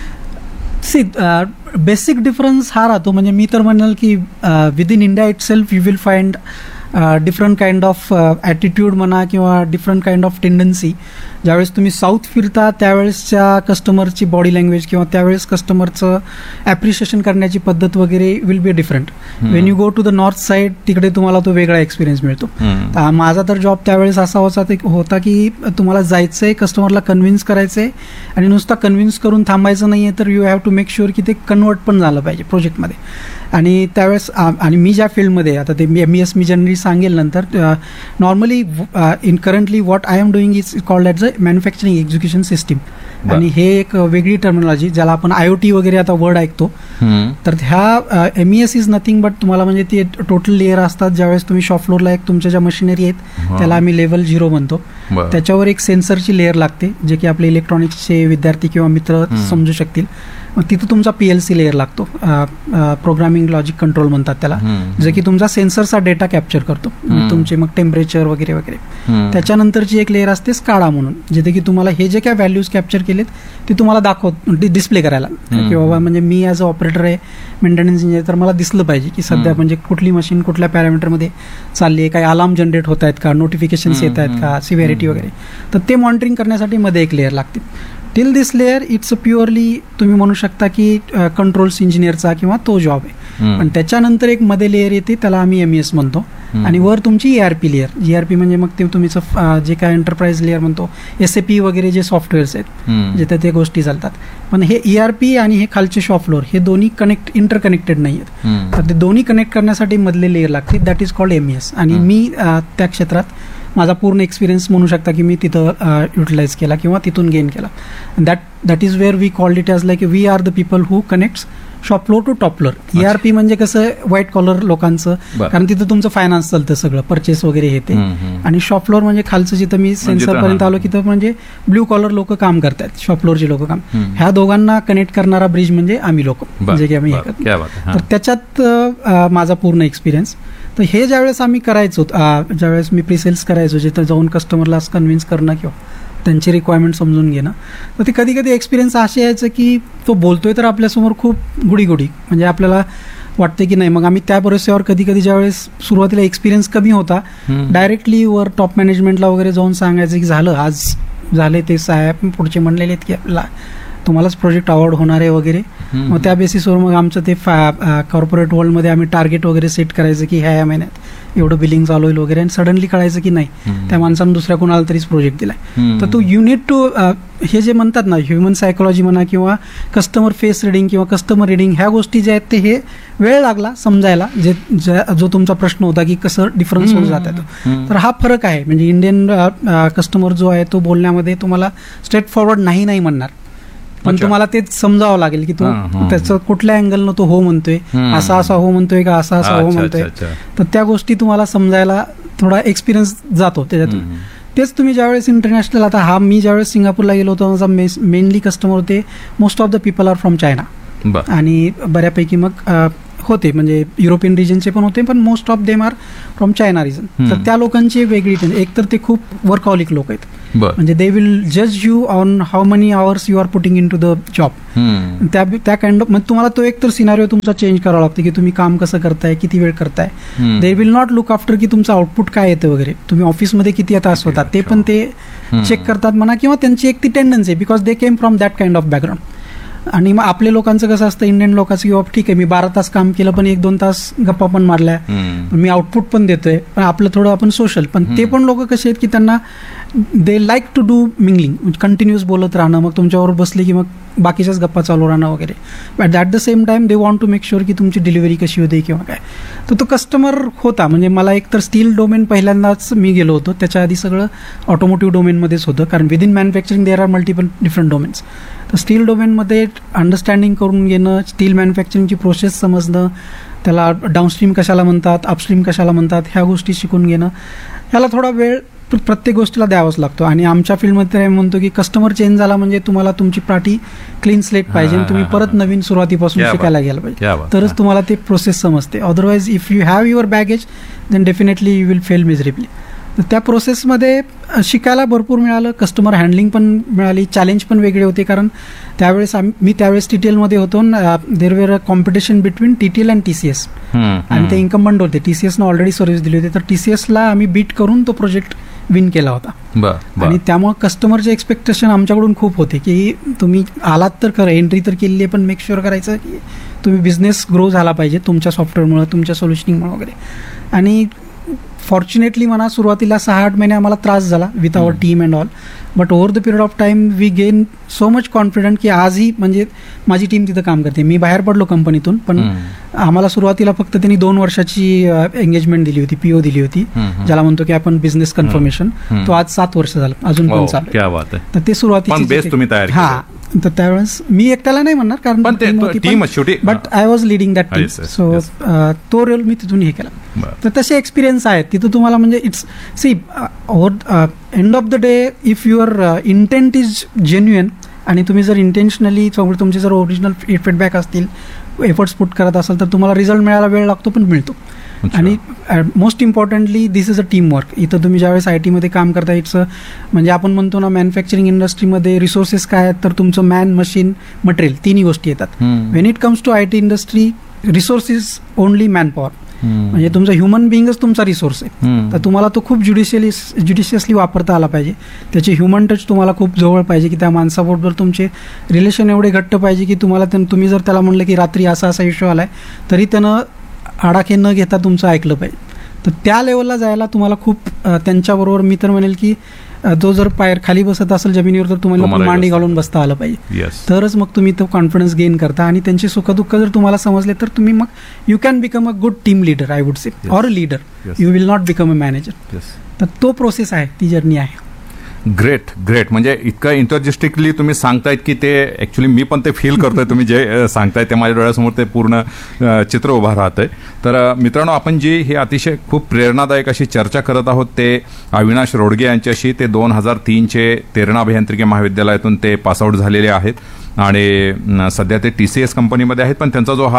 Speaker 2: बेसिक डिफरन्स हा राहतो. म्हणजे मी तर म्हणेल की with in India it self you will find different kind of attitude म्हणा किंवा डिफरंट काइंड ऑफ टेंडन्सी. ज्यावेळेस तुम्ही साऊथ फिरता त्यावेळेसच्या कस्टमरची बॉडी लँग्वेज किंवा त्यावेळेस कस्टमरचं ॲप्रिशिएशन करण्याची पद्धत वगैरे will be different. Wien you go to the north side तिकडे तुम्हाला तो वेगळा एक्सपिरियन्स मिळतो. माझा तर जॉब त्यावेळेस असा होता की तुम्हाला जायचंय, कस्टमरला कन्व्हिन्स करायचंय आणि नुसता कन्व्हिन्स करून थांबायचं नाहीये, तर you have to make sure की ते कन्वर्ट पण झालं पाहिजे प्रोजेक्टमध्ये. आणि त्यावेळेस आणि मी ज्या फील्डमध्ये आता ते MES मी जनरली सांगेल नंतर. Normally in currently what I am doing is called as a manufacturing execution system. आणि हे एक वेगळी टर्मिनॉलॉजी ज्याला आपण IoT वगैरे आता वर्ड ऐकतो. तर ह्या MES इज नथिंग बट तुम्हाला म्हणजे ते टोटल लेअर असतात. ज्यावेळेस तुम्ही शॉप फ्लोअरला एक तुमच्या ज्या मशिनरी आहेत त्याला आम्ही लेवल 0 म्हणतो. त्याच्यावर एक सेन्सरची लेअर लागते जे की आपले इलेक्ट्रॉनिक्सचे विद्यार्थी किंवा मित्र समजू शकतील. मग तिथं तुमचा PLC लेअर लागतो, प्रोग्रामिंग लॉजिक कंट्रोल म्हणतात त्याला, जे की तुमचा सेन्सरचा डेटा कॅप्चर करतो, तुमचे मग टेम्परेचर वगैरे वगैरे. त्याच्यानंतरची एक लेअर असते SCADA म्हणून, जिथे की तुम्हाला हे जे काय व्हॅल्यूज कॅप्चर केलेत ते तुम्हाला डिस्प्ले करायला, की बाबा म्हणजे मी ॲज अ ऑपरेटर आहे, मेंटेनन्स इंजिनियर, तर मला दिसलं पाहिजे की सध्या म्हणजे कुठली मशीन कुठल्या पॅरामीटरमध्ये चालली आहे, काही अलार्म जनरेट होत आहेत का, नोटिफिकेशन्स येत आहेत का, सिव्हिरिटी वगैरे. तर ते मॉनिटरिंग करण्यासाठी मध्ये एक लेअर लागते. Till this layer it's purely तुम्ही म्हणू शकता की कंट्रोल्स इंजिनियरचा किंवा तो जॉब आहे. पण त्याच्यानंतर एक मध्ये लेअर येते त्याला आम्ही MES म्हणतो. आणि वर तुमची ERP लेअर. ERP म्हणजे मग ते तुमचं जे काय एंटरप्राइज लेअर म्हणतो, SAP वगैरे जे सॉफ्टवेअर्स आहेत जिथे ते गोष्टी चालतात. पण हे ERP आणि हे खालचे शॉप फ्लोअर हे दोन्ही इंटरकनेक्टेड नाही आहेत. तर ते दोन्ही कनेक्ट करण्यासाठी मधले लेअर लागते, दॅट इज कॉल्ड MES. आणि मी त्या क्षेत्रात माझा पूर्ण एक्सपिरियन्स म्हणू शकता की मी तिथं युटिलाइज केला किंवा तिथून गेन केला. That is where we called it as like we R the people who connects shop floor to top floor. ERP म्हणजे कसं व्हाईट कॉलर लोकांचं, कारण तिथं तुमचं फायनान्स चालतं सगळं, परचेस वगैरे येते. आणि शॉप फ्लोअर म्हणजे खालचं जिथं मी सेन्सरपर्यंत आलो तिथं म्हणजे ब्ल्यू कॉलर लोक काम करतात, शॉप फ्लोअरचे लोक काम. ह्या दोघांना कनेक्ट करणारा ब्रिज म्हणजे आम्ही लोक, म्हणजे की आम्ही तर त्याच्यात माझा पूर्ण एक्सपिरियन्स. तर हे ज्यावेळेस आम्ही करायचो, ज्यावेळेस मी प्रिसेल्स करायचो, जिथं जाऊन कस्टमरला कन्व्हिन्स करणं किंवा त्यांची रिक्वायरमेंट समजून घेणं, तर ते कधी कधी एक्सपिरियन्स असे यायचं की तो बोलतोय तर आपल्यासमोर खूप गुडी म्हणजे आपल्याला वाटते की नाही. मग आम्ही त्या भरोश्यावर कधी कधी ज्यावेळेस सुरुवातीला एक्सपिरियन्स कमी होता, डायरेक्टली वर टॉप मॅनेजमेंटला वगैरे जाऊन सांगायचं की झालं, आज झाले ते साहेब पुढचे म्हणलेले आहेत की आपल्याला तुम्हालाच प्रोजेक्ट अवॉर्ड होणार आहे वगैरे. मग त्या बेसिसवर मग आमचं ते कॉर्पोरेट वर्ल्डमध्ये आम्ही टार्गेट वगैरे सेट करायचं की ह्या महिन्यात एवढं बिलिंग चालू होईल वगैरे. आणि सडनली कळायचं की नाही, त्या माणसानं दुसऱ्या कोणाला तरीच प्रोजेक्ट दिलाय. तर तो युनिट टू हे जे म्हणतात ना ह्युमन सायकोलॉजी म्हणा किंवा कस्टमर फेस रिडिंग किंवा कस्टमर रिडिंग, ह्या गोष्टी ज्या आहेत ते हे वेळ लागला समजायला. जो तुमचा प्रश्न होता की कसं डिफरन्स होऊन जात आहे, तर हा फरक आहे. म्हणजे इंडियन कस्टमर जो आहे तो बोलण्यामध्ये तुम्हाला स्ट्रेट फॉरवर्ड नाही म्हणणार, पण तुम्हाला तेच समजावं लागेल की तो त्याचं कुठल्या अँगलनं तो हो म्हणतोय, असा हो म्हणतोय का असा हो म्हणतोय. तर त्या गोष्टी तुम्हाला समजायला थोडा एक्सपिरियन्स जातो त्याच्यातून. तेच तुम्ही ज्यावेळेस इंटरनॅशनल, आता मी ज्यावेळेस सिंगापूरला गेलो होतो, माझा मेनली कस्टमर होते, most of the people R from China. आणि बऱ्यापैकी मग होते म्हणजे युरोपियन रिजनचे पण होते, पण most of them R from China region. तर त्या लोकांची वेगळी, एक तर ते खूप वर्कहॉलिक लोक आहेत,
Speaker 1: बरं.
Speaker 2: म्हणजे दे विल जज you on how many hours you R putting in to the job. त्या काइंड ऑफ म्हणजे तुम्हाला तो एक तर सिनारिओ तुमचा चेंज करावा लागतो की तुम्ही काम कसं करताय, किती वेळ करताय. They will not look after की तुमचं आउटपुट काय येतं वगैरे, तुम्ही ऑफिसमध्ये किती तास होतात ते पण ते चेक करतात म्हणा, किंवा त्यांची एक ती tendency because they came from that kind of background. आणि मग आपल्या लोकांचं कसं असतं, इंडियन लोकांचं की ठीक आहे मी 12 तास काम केलं पण 1-2 तास गप्पा पण मारल्या, मी आउटपुट पण देतोय, पण आपलं थोडं आपण सोशल. पण ते पण लोक कसे आहेत की त्यांना दे like to do mingling, continuous बोलत राहणं, मग तुमच्यावर बसले की मग बाकीच्याच गप्पा चालू राहणं वगैरे. But at the same time they want to make sure की तुमची डिलिव्हरी कशी होते किंवा काय. तर तो कस्टमर होता. म्हणजे मला एक तर स्टील डोमेन पहिल्यांदाच मी गेलो होतो, त्याच्या आधी सगळं ऑटोमोटिव्ह डोमेनमध्येच होतं, कारण within manufacturing there are multiple different domains. तर स्टील डोमेनमध्ये अंडरस्टँडिंग करून घेणं, स्टील मॅन्युफॅक्चरिंगची प्रोसेस समजणं, त्याला डाऊनस्ट्रीम कशाला म्हणतात, अपस्ट्रीम कशाला म्हणतात, ह्या गोष्टी शिकून घेणं, ह्याला थोडा वेळ प्रत्येक गोष्टीला द्यावाच लागतो. आणि आमच्या फील्डमध्ये म्हणतो की कस्टमर चेंज झाला म्हणजे तुम्हाला तुमची पार्टी क्लीन स्लेट पाहिजे, तुम्ही परत नवीन सुरुवातीपासून शिकायला गेला पाहिजे, तरच तुम्हाला ते प्रोसेस समजते. Otherwise if you have your baggage then definitely you will fail मिझरेबली. तर त्या प्रोसेसमध्ये शिकायला भरपूर मिळालं, कस्टमर हँडलिंग पण मिळाली, चॅलेंज पण वेगळे होते, कारण त्यावेळेस मी त्यावेळेस TTLमध्ये होतो, there were a competition between TTL and TCS, आणि ते इन्कम्बंट होते. TCSनं ऑलरेडी सर्व्हिस दिली होती, तर TCSला आम्ही बीट करून तो प्रोजेक्ट विन केला होता. आणि त्यामुळे कस्टमरचे एक्सपेक्टेशन आमच्याकडून खूप होते की तुम्ही आलात तर खरं, एंट्री तर केली आहे, पण मेक शुअर करायचं की तुम्ही बिझनेस ग्रो झाला पाहिजे तुमच्या सॉफ्टवेअरमुळे, तुमच्या सोल्युशनिंगमुळे वगैरे. आणि फॉर्च्युनेटली म्हणा सुरुवातीला 6-8 महिने आम्हाला त्रास झाला with our team and all, but over the period of time we gain so much confident की आजही म्हणजे माझी टीम तिथं काम करते. मी बाहेर पडलो कंपनीतून, पण आम्हाला सुरुवातीला फक्त त्यांनी 2 वर्षाची एंगेजमेंट दिली होती, PO दिली होती, ज्याला म्हणतो की आपण बिझनेस कन्फर्मेशन. तो आज 7 वर्ष झालं, अजून पण चालू आहे. तर ते सुरुवातीची हा, तर त्यावेळेस मी एकट्याला नाही म्हणणार कारण team, but I was leading that team. So तो रोल मी तिथून हे केला. तर तसे एक्सपिरियन्स आहेत तिथं तुम्हाला. म्हणजे it's C over end of the day if your intent is genuine आणि तुम्ही जर इंटेन्शनली तुमचे जर ओरिजिनल फीडबॅक असतील, एफर्ट्स पुट करत असाल, तर तुम्हाला रिझल्ट मिळायला वेळ लागतो पण मिळतो. आणि most importantly this is a team work. इथं तुम्ही ज्यावेळेस IT मध्ये काम करता, इट्स म्हणजे आपण म्हणतो ना मॅन्युफॅक्चरिंग इंडस्ट्रीमध्ये रिसोर्सेस काय आहेत, तर तुमचं मॅन, मशीन, मटेरियल तिन्ही गोष्टी येतात. Wien it comes to IT industry, resource is only man power. म्हणजे तुमचा ह्युमन बिईंगच तुमचा रिसोर्स आहे. तर तुम्हाला तो खूप ज्युडिशियसली वापरता आला पाहिजे. त्याचे ह्युमन टच तुम्हाला खूप जवळ पाहिजे, की त्या माणसाबरोबर तुमचे रिलेशन एवढे घट्ट पाहिजे की तुम्हाला तुम्ही जर त्याला म्हणलं की रात्री असा इश्यू आलाय तरी त्यानं आडाखे न घेता तुमचं ऐकलं पाहिजे. तर त्या लेवलला जायला तुम्हाला खूप त्यांच्याबरोबर मी तर म्हणेल की जो जर पायर खाली बसत असेल जमिनीवर तर तुम्हाला मांडी घालून बसता आलं पाहिजे, तरच मग तुम्ही तो कॉन्फिडन्स गेन करता. आणि त्यांची सुखदुःख जर तुम्हाला समजले तर तुम्ही मग you can become a good team leader, I would say, or a leader. You will not become a manager. तर तो प्रोसेस आहे, ती जर्नी आहे.
Speaker 1: ग्रेट. म्हणजे इतकं इंटरजिस्टिकली तुम्ही सांगतायत की ते ऍक्च्युली मी पण ते फील करतोय. तुम्ही जे सांगताय ते माझ्या डोळ्यासमोर ते पूर्ण चित्र उभं राहतंय. तर मित्रांनो, आपण जी ही अतिशय खूप प्रेरणादायक अशी चर्चा करत आहोत ते अविनाश रोडगे यांच्याशी. ते 2003चे तेरणा अभियांत्रिकी महाविद्यालयातून ते पासआउट झालेले आहेत आणि सध्या ते TCS कंपनीमध्ये आहेत. पण त्यांचा जो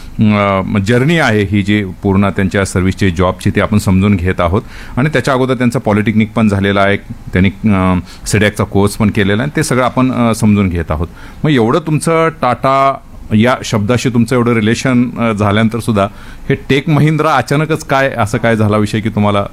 Speaker 1: हा जर्नी आहे, ही जी पूर्ण त्यांच्या सर्व्हिसची जॉबची, ती आपण समजून घेत आहोत. आणि त्याच्या अगोदर त्यांचं पॉलिटेक्निक पण झालेलं आहे, त्यांनी सिडॅकचा कोर्स पण केलेला आहे, ते सगळं आपण समजून घेत आहोत. मग एवढं तुमचं टाटा या शब्दाशी तुमचं एवढं रिलेशन झाल्यानंतर सुद्धा हे टेक महिंद्रा अचानकच काय असं काय झाला विषय की तुम्हाला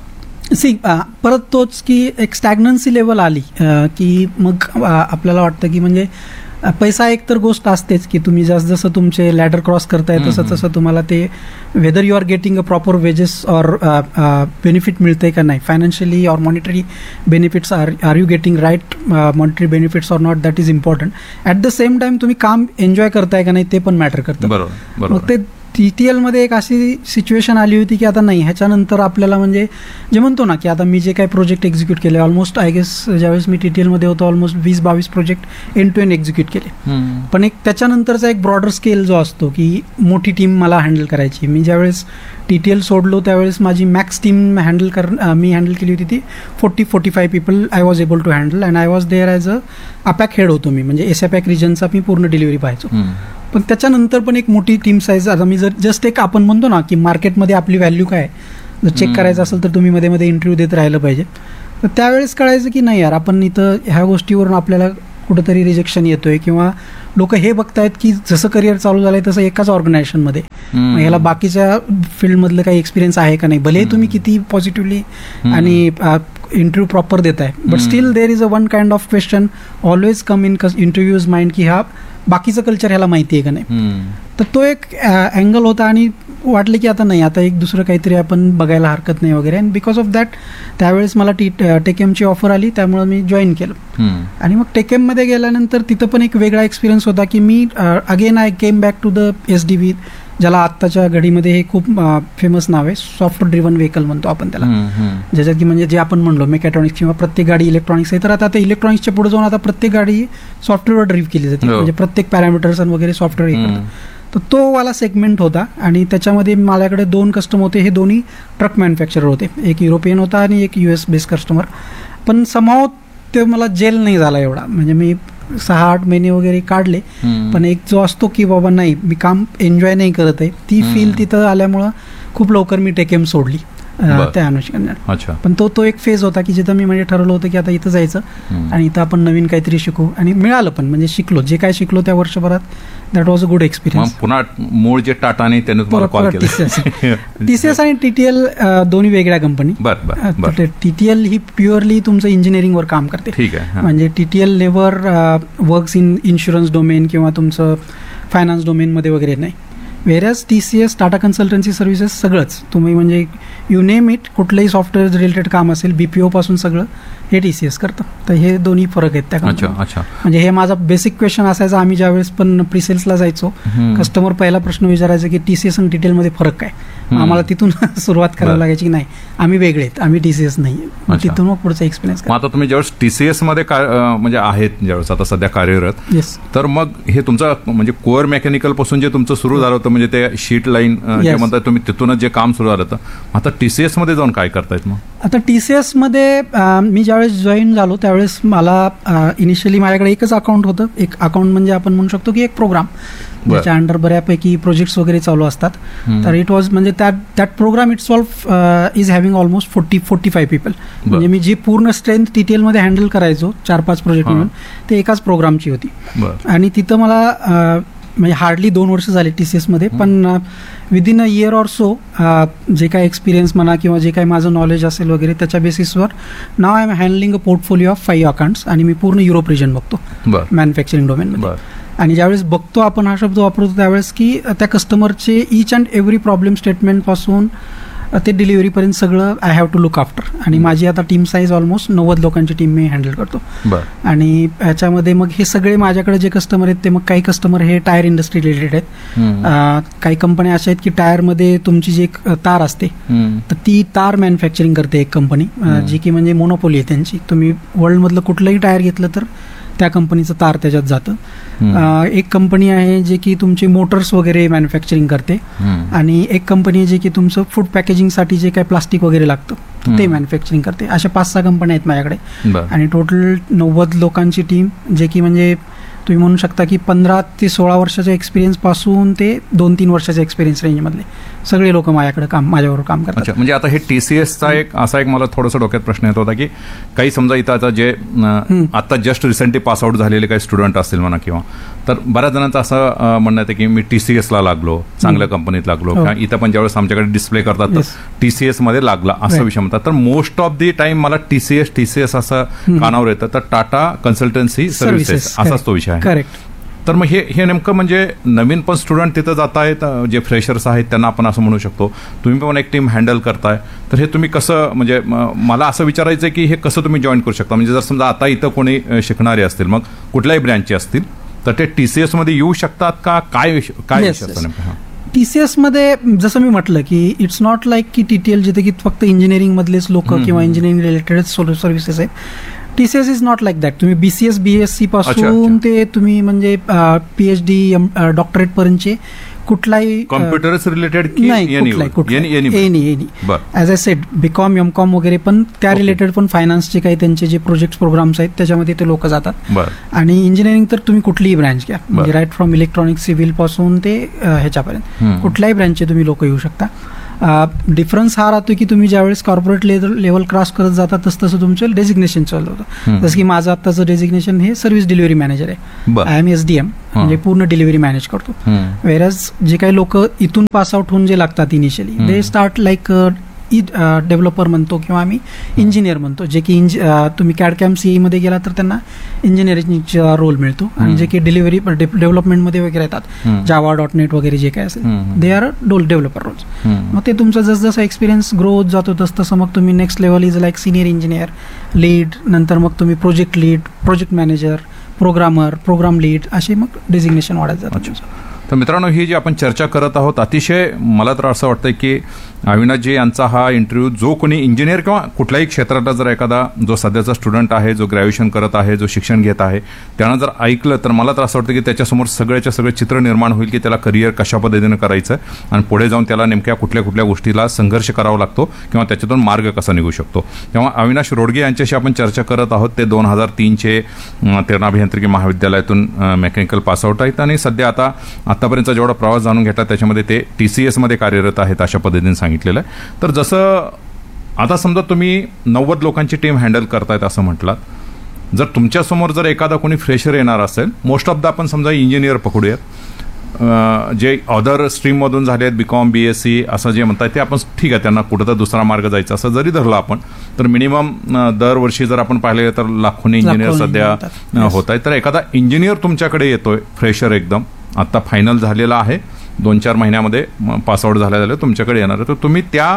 Speaker 2: परत तोच की एक स्टॅग्नन्सी लेवल आली की मग आपल्याला वाटतं की म्हणजे पैसा एक तर गोष्ट असतेच की तुम्ही जसं तुमचे लॅडर क्रॉस करताय तसं तुम्हाला ते whether you R getting a proper wedges or benefit मिळतंय का नाही, financially or monetary benefits R you getting right monetary benefits or not, that is important. At the same time तुम्ही काम एन्जॉय करताय का नाही ते पण मॅटर करतं. मग ते TTLमध्ये एक अशी सिच्युएशन आली होती की आता नाही, ह्याच्यानंतर आपल्याला म्हणजे जे म्हणतो ना की आता मी जे काही प्रोजेक्ट एक्झिक्यूट केले, ऑलमोस्ट आय गेस ज्यावेळेस मी TTLमध्ये होतो almost 20-22 project end to end execute केले. पण एक त्याच्यानंतरचा एक ब्रॉडर स्केल जो असतो की मोठी टीम मला हँडल करायची. मी ज्यावेळेस TTL सोडलो त्यावेळेस माझी मॅक्स टीम मी हँडल केली होती ती 40-45 people I was able to handle, and I was there as a APAC head होतो मी, म्हणजे APAC रिजनचा मी पूर्ण डिलिव्हरी पाहायचो. पण त्याच्यानंतर पण एक मोठी टीम साईज, आता मी जर जस्ट एक आपण म्हणतो ना की मार्केटमध्ये आपली व्हॅल्यू काय जर चेक करायचं असेल तर तुम्ही मध्ये मध्ये इंटरव्ह्यू देत राहिलं पाहिजे. तर त्यावेळेस कळायचं की नाही यार, आपण इथं ह्या गोष्टीवरून आपल्याला कुठंतरी रिजेक्शन येतोय, किंवा लोक हे बघतायत की जसं करिअर चालू झालंय तसं एकाच ऑर्गनायझेशनमध्ये, मग ह्याला बाकीच्या फील्डमधलं काही एक्सपिरियन्स आहे का नाही, भलेही तुम्ही किती पॉझिटिव्हली आणि इंटरव्ह्यू प्रॉपर देताय, but still there is a one kind of question always come in interviews mind की हा बाकीचं कल्चर ह्याला माहिती आहे का नाही. तर तो एक अँगल होता आणि वाटलं की आता नाही, आता एक दुसरं काहीतरी आपण बघायला हरकत नाही वगैरे. अँड बिकॉज ऑफ दॅट त्यावेळेस मला टेकेमची ऑफर आली, त्यामुळे मी जॉईन केलं. आणि मग टेकेममध्ये गेल्यानंतर तिथं पण एक वेगळा एक्सपिरियन्स होता की me again I came back to the SDV, ज्याला आत्ताच्या घडीमध्ये हे खूप फेमस नाव आहे, सॉफ्टवेअर ड्रिव्हन व्हेकल म्हणतो आपण त्याला, ज्याच्यात की म्हणजे जे आपण म्हणलो मेकॅट्रॉनिक्स किंवा प्रत्येक गाडी इलेक्ट्रॉनिक्स आहे, तर आता इलेक्ट्रॉनिक्सच्या पुढे जाऊन आता प्रत्येक गाडी सॉफ्टवेअरवर ड्रिव्ह केली जाते, म्हणजे प्रत्येक पॅरामीटर्स वगैरे सॉफ्टवेअर हे करतं. तर तो वाला सेगमेंट होता आणि त्याच्यामध्ये माझ्याकडे 2 कस्टमर होते. हे दोन्ही ट्रक मॅन्युफॅक्चरर होते, एक युरोपियन होता आणि एक US बेस्ड कस्टमर. पण समाव ते मला जेल नाही झाला एवढा, म्हणजे मी 6-8 महिने वगैरे काढले, पण एक जो असतो की बाबा नाही मी काम एन्जॉय नाही करत आहे, ती फील तिथं आल्यामुळं खूप लवकर मी टेकेम सोडली त्या अनुषंगाने. पण तो एक फेज होता की जिथं मी म्हणजे ठरवलं होतं की आता इथं जायचं आणि इथं आपण नवीन काहीतरी शिकू, आणि मिळालं पण, म्हणजे शिकलो जे काय शिकलो त्या वर्षभरात. That was a good experience.
Speaker 1: पुन्हा मूळ जे टाटाने त्याने तुम्हाला कॉल केला.
Speaker 2: TCS आणि TTL दोन्ही वेगळ्या कंपनी. TTL ही प्युअरली तुमचं इंजिनिअरिंगवर काम करते.
Speaker 1: ठीक आहे.
Speaker 2: म्हणजे TTL never works in insurance domain किंवा तुमचं फायनान्स डोमेनमध्ये वगैरे नाही. व्हेरॅज TCS टाटा कन्सल्टन्सी सर्व्हिसेस सगळंच तुम्ही म्हणजे यू नेम इट, कुठलंही सॉफ्टवेअर रिलेटेड काम असेल BPO पासून सगळं हे TCS करतं. तर हे दोन्ही फरक आहेत त्या कंपनीत. म्हणजे हे माझा बेसिक क्वेश्चन असायचा आम्ही ज्यावेळेस पण प्रिसेल्सला जायचो, कस्टमर पहिला प्रश्न विचारायचा की TCS आणि TTL मध्ये फरक काय. आम्हाला तिथून सुरुवात करायला लागायची की नाही आम्ही वेगळे आहेत, आम्ही TCS नाही. तिथून मग पुढचा एक्सपिरियन्स.
Speaker 1: आता तुम्ही ज्यावेळेस TCS मध्ये म्हणजे आहेत ज्यावेळेस आता सध्या कार्यरत, तर मग हे तुमचं म्हणजे कोअर मेकॅनिकल पासून जे तुमचं सुरू झालं होतं, म्हणजे ते शीट लाईन जे म्हणतात तुम्ही, तिथूनच जे काम सुरू झालं होतं, आता TCS मध्ये जाऊन काय करतायत मग?
Speaker 2: आता TCS मध्ये मी ज्यावेळेस जॉईन झालो त्यावेळेस मला इनिशियली माझ्याकडे एकच अकाउंट होतं. एक अकाउंट म्हणजे आपण म्हणू शकतो की एक प्रोग्राम, त्याच्या अंडर बऱ्यापैकी प्रोजेक्ट्स वगैरे चालू असतात. तर इट वॉज म्हणजे that programme it सॉल्फ is having almost 40-45 people. म्हणजे मी जी पूर्ण स्ट्रेंथ TTL मध्ये हँडल करायचो 4-5 प्रोजेक्ट म्हणून, ते एकाच प्रोग्रामची होती. आणि तिथं मला म्हणजे हार्डली 2 वर्ष झाले TCS मध्ये, पण within a year or so जे काही एक्सपिरियन्स म्हणा किंवा जे काही माझं नॉलेज असेल वगैरे त्याच्या बेसिसवर नाव I am handling a portfolio of 5 accounts आणि मी पूर्ण युरोप रिजन बघतो मॅन्युफॅक्चरिंग डोमेनमध्ये. आणि ज्यावेळेस बघतो आपण हा शब्द वापरतो त्यावेळेस की त्या कस्टमरचे इच अँड एव्हरी प्रॉब्लेम स्टेटमेंटपासून ते डिलिव्हरीपर्यंत सगळं I have to look after. आणि माझी आता टीम साईज ऑलमोस्ट 90 लोकांची टीम मी हँडल करतो. आणि याच्यामध्ये मग हे सगळे माझ्याकडे जे कस्टमर आहेत ते मग काही कस्टमर हे टायर इंडस्ट्री रिलेटेड आहेत. काही कंपन्या अशा आहेत की टायरमध्ये तुमची जी एक तार असते तर ती तार मॅन्युफॅक्चरिंग करते एक कंपनी, जी की म्हणजे मोनोपोली आहे त्यांची. तुम्ही वर्ल्डमधलं कुठलंही टायर घेतलं तर त्या कंपनीचं तार त्याच्यात जातं. एक कंपनी आहे जे की तुमचे मोटर्स वगैरे मॅन्युफॅक्चरिंग करते. आणि एक कंपनी आहे जे की तुमचं फूड पॅकेजिंगसाठी जे काही प्लास्टिक वगैरे लागतं ते मॅन्युफॅक्चरिंग करते. अशा 5-6 कंपन्या आहेत माझ्याकडे. आणि टोटल 90 लोकांची टीम, जे की म्हणजे तुम्ही म्हणू शकता की 15 ते 16 वर्षाच्या एक्सपिरियन्स पासून ते 2-3 वर्षाच्या एक्सपिरियन्स रेंजमधले सगळे लोक माझ्यावर काम करतात.
Speaker 1: म्हणजे आता हे TCSचा एक असा एक मला थोडासा डोक्यात प्रश्न येत होता की काही समजा इथं आता जे आता जस्ट रिसेंटली पास आउट झालेले काही स्टुडंट असतील म्हणा, किंवा तर बऱ्याच जणांचं असं म्हणणं येतं की मी TCSला लागलो, चांगल्या कंपनीत लागलो, किंवा इथं पण ज्यावेळेस आमच्याकडे डिस्प्ले करतात तर TCS मध्ये लागला असं विषय म्हणतात. तर मोस्ट ऑफ दी टाइम मला TCS असं कानावर येतं, तर टाटा कन्सल्टन्सी सर्व्हिसेस असाच तो विषय आहे.
Speaker 2: करेक्ट.
Speaker 1: तर मग हे नेमकं म्हणजे नवीन पण स्टुडंट तिथं जात आहेत, जे फ्रेशर्स आहेत त्यांना आपण असं म्हणू शकतो, तुम्ही पण एक टीम हँडल करताय, तर हे तुम्ही कसं, म्हणजे मला असं विचारायचं आहे की हे कसं तुम्ही जॉईन करू शकता? म्हणजे जर समजा आता इथं कोणी शिकणारे असतील, मग कुठल्याही ब्रँचचे असतील, तर ते TCS मध्ये येऊ शकतात का? काय विषय असतं नेमकं?
Speaker 2: TCS मध्ये जसं मी म्हटलं की इट्स नॉट लाईक की TTL जिथे की फक्त इंजिनिअरिंग मधलेच लोक किंवा इंजिनिअरिंग रिलेटेड सर्व्हिसेस आहेत. TCS is not like that. तुम्ही BCS BSc पासून ते तुम्ही म्हणजे PhD डॉक्टरेट पर्यंतचे कुठलाही
Speaker 1: कॉम्प्युटर्स रिलेटेड
Speaker 2: नाही, any as I said BCom MCom वगैरे, पण त्या रिलेटेड पण फायनान्सचे काही त्यांचे जे प्रोजेक्ट प्रोग्राम्स आहेत त्याच्यामध्ये ते लोक जातात. आणि इंजिनिअरिंग तर तुम्ही कुठलीही ब्रँच घ्या, म्हणजे राईट फ्रॉम इलेक्ट्रॉनिक्स सिव्हिल पासून ते ह्याच्यापर्यंत कुठल्याही ब्रँचचे तुम्ही लोक येऊ शकता. डिफरन्स हा राहतो की तुम्ही ज्यावेळेस कॉर्पोरेट लेवल क्रॉस करत जाता तसं तुमचं डेजिग्नेशन चालू होतं. जसं की माझं आत्ताचं डेजिग्नेशन हे सर्व्हिस डिलिव्हरी मॅनेजर आहे. आय एम SDM, म्हणजे पूर्ण डिलिव्हरी मॅनेज करतो. वेरॅज जे काही लोक इथून पास आउट होऊन जे लागतात initially, they start like developer म्हणतो किंवा आम्ही इंजिनियर म्हणतो, जे की तुम्ही CAD/CAM CE मध्ये गेला तर त्यांना इंजिनिअरिंगचा रोल मिळतो. आणि जे की डिलिव्हरी डेव्हलपमेंटमध्ये वगैरे येतात, Java.NET वगैरे जे काय असेल, दे आर डेव्हलपर रोल्स. मग ते तुमचा जसजसा एक्सपिरियन्स ग्रो होत जातो तसं मग तुम्ही next level is like senior engineer, lead, नंतर मग तुम्ही project lead, project manager, programmer, programme lead, असे मग डेजिग्नेशन वाढत जातात.
Speaker 1: तर मित्रांनो, ही जी आपण चर्चा करत आहोत, अतिशय मला तर असं वाटतं की अविनाशजी यांचा हा इंटरव्ह्यू जो कोणी इंजिनियर किंवा कुठल्याही क्षेत्रातला जर एखादा जो सध्याचा स्टुडंट आहे, जो ग्रॅज्युएशन करत आहे, जो शिक्षण घेत आहे, त्यानं जर ऐकलं तर मला तर असं वाटतं की त्याच्यासमोर सगळ्याच्या सगळं चित्र निर्माण होईल की त्याला करिअर कशा पद्धतीनं करायचं आणि पुढे जाऊन त्याला नेमक्या कुठल्या कुठल्या गोष्टीला संघर्ष करावा लागतो किंवा त्याच्यातून मार्ग कसा निघू शकतो. तेव्हा अविनाश रोडगे यांच्याशी आपण चर्चा करत आहोत. ते 2003चे तेरणा अभियांत्रिकी महाविद्यालयातून मेकॅनिकल पासआउट आहेत आणि सध्या आतापर्यंतचा जेवढा प्रवास जाणून घेतला त्याच्यामध्ये ते TCS मध्ये कार्यरत आहेत, अशा पद्धतीने सांगितलेलं आहे. तर जसं आता समजा तुम्ही 90 लोकांची टीम हँडल करतायत असं म्हटलात, जर तुमच्यासमोर जर एखादा कोणी फ्रेशर येणार असेल, मोस्ट ऑफ द आपण समजा इंजिनियर पकडूयात, जे अदर स्ट्रीममधून झाले आहेत, BCom BSc असं जे म्हणतात ते आपण ठीक आहे, त्यांना कुठं तर दुसरा मार्ग जायचा असं जरी धरला आपण, तर मिनिमम दरवर्षी जर आपण पाहिले तर लाखोनी इंजिनियर सध्या होत आहेत. तर एखादा इंजिनियर तुमच्याकडे येतोय फ्रेशर, एकदम आता फायनल झालेला आहे, 2-4 महिन्यामध्ये पासआउट झाले तुमच्याकडे येणार आहे, तर तुम्ही त्या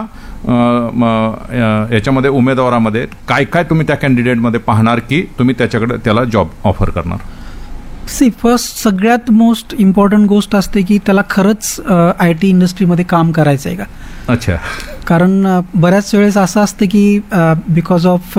Speaker 1: याच्यामध्ये उमेदवारामध्ये काय काय तुम्ही त्या कॅन्डिडेटमध्ये पाहणार की तुम्ही त्याला जॉब ऑफर करणार?
Speaker 2: फर्स्ट सगळ्यात मोस्ट इम्पॉर्टंट गोष्ट असते की त्याला खरंच IT इंडस्ट्रीमध्ये काम करायचं आहे का.
Speaker 1: अच्छा.
Speaker 2: कारण बऱ्याच वेळेस असं असतं की बिकॉज ऑफ